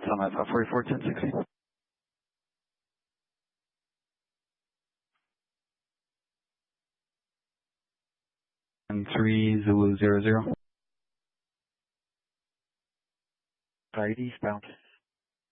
Summit 544, 1060. And 3 Zulu 00. Right eastbound.